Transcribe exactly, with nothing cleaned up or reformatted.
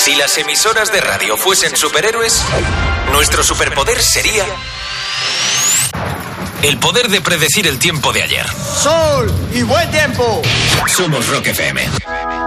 Si las emisoras de radio fuesen superhéroes, nuestro superpoder sería el poder de predecir el tiempo de ayer. Sol y buen tiempo. Somos Rock F M.